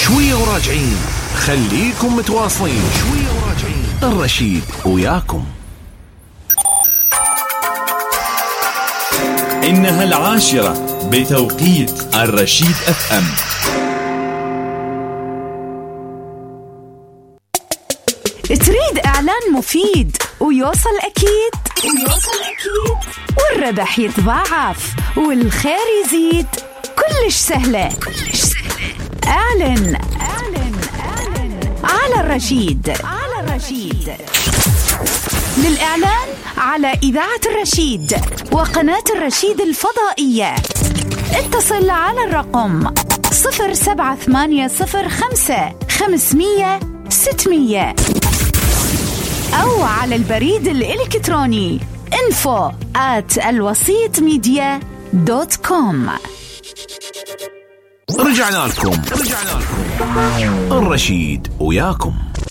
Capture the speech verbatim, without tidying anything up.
شوية وراجعين، خليكم متواصلين. شوية وراجعين، الرشيد وياكم. إنها العاشرة بتوقيت الرشيد اف ام. تريد إعلان مفيد ويوصل أكيد ويوصل أكيد والربح يتضاعف والخير يزيد؟ كلش سهلة كلش سهلة. اعلن اعلن اعلن على الرشيد على الرشيد. للإعلان على إذاعة الرشيد وقناة الرشيد الفضائية اتصل على الرقم صفر سبعة ثمانية صفر خمسة خمسمية ستمية أو على البريد الإلكتروني info at الوسيط ميديا دوت كوم. رجعنا لكم رجعنا لكم الرشيد وياكم.